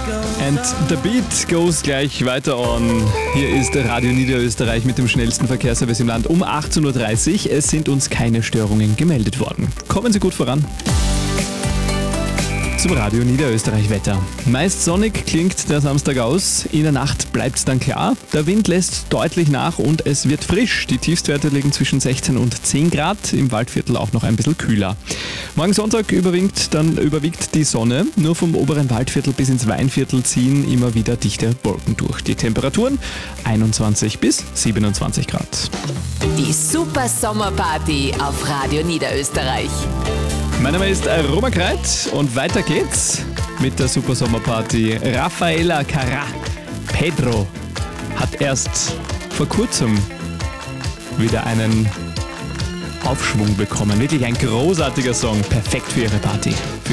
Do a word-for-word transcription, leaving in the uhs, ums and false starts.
And the beat goes gleich weiter on. Hier ist Radio Niederösterreich mit dem schnellsten Verkehrsservice im Land um achtzehn Uhr dreißig. Es sind uns keine Störungen gemeldet worden. Kommen Sie gut voran. Zum Radio Niederösterreich Wetter. Meist sonnig klingt der Samstag aus. In der Nacht bleibt es dann klar. Der Wind lässt deutlich nach und es wird frisch. Die Tiefstwerte liegen zwischen sechzehn und zehn Grad. Im Waldviertel auch noch ein bisschen kühler. Morgen Sonntag überwiegt, dann überwiegt die Sonne. Nur vom oberen Waldviertel bis ins Weinviertel ziehen immer wieder dichte Wolken durch. Die Temperaturen einundzwanzig bis siebenundzwanzig Grad. Die Super Sommerparty auf Radio Niederösterreich. Mein Name ist Roman Kreit und weiter geht's mit der Super Sommerparty. Rafaela Carrà, Pedro, hat erst vor kurzem wieder einen Aufschwung bekommen. Wirklich ein großartiger Song, perfekt für ihre Party.